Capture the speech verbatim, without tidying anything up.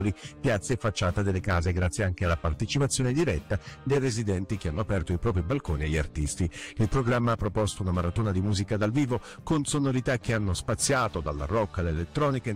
piazze e facciata delle case, grazie anche alla partecipazione diretta dei residenti che hanno aperto i propri balconi agli artisti. Il programma ha proposto una maratona di musica dal vivo con sonorità che hanno spaziato dalla rock all'elettronica,